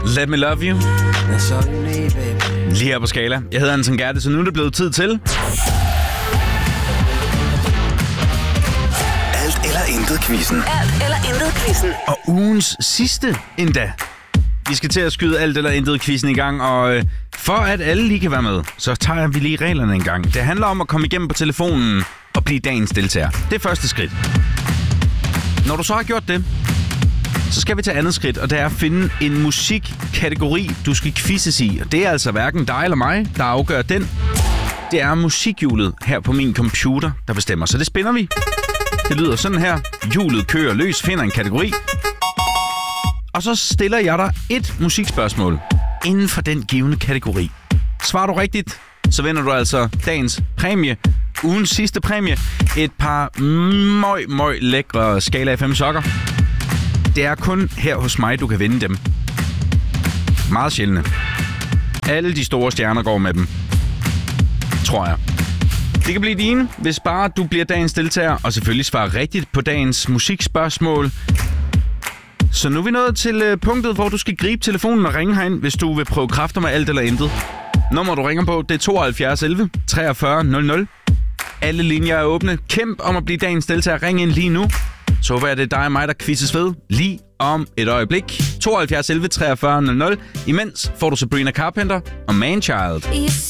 Let Me Love You. That's all you need, baby. Lige her på Skala. Jeg hedder Anton Gerte, så nu er det blevet tid til... Alt eller intet quizzen. Alt eller intet quizzen. Og ugens sidste endda. Vi skal til at skyde alt eller intet quizzen i gang, og for at alle lige kan være med, så tager vi lige reglerne en gang. Det handler om at komme igennem på telefonen og blive dagens deltager. Det er første skridt. Når du så har gjort det, så skal vi til andet skridt, og det er at finde en musikkategori, du skal quizzes i. Og det er altså hverken dig eller mig, der afgør den. Det er musikhjulet her på min computer, der bestemmer. Så det spænder vi. Det lyder sådan her. Hjulet kører løs, finder en kategori. Og så stiller jeg dig et musikspørgsmål inden for den givne kategori. Svarer du rigtigt, så vinder du altså dagens præmie. Ugens sidste præmie. Et par møg lækre Skala FM sokker. Det er kun her hos mig, du kan vinde dem. Meget sjældne. Alle de store stjerner går med dem. Tror jeg. Det kan blive dine, hvis bare du bliver dagens deltager, og selvfølgelig svarer rigtigt på dagens musikspørgsmål. Så nu er vi nået til punktet, hvor du skal gribe telefonen og ringe herind, hvis du vil prøve kræfter med alt eller intet. Nummer du ringer på, det er 72 11 43 00. Alle linjer er åbne. Kæmp om at blive dagens deltager. Ring ind lige nu. Så håber jeg, det er dig og mig, der quizzes ved lige om et øjeblik. 72 11 43 00. Imens får du Sabrina Carpenter og Manchild.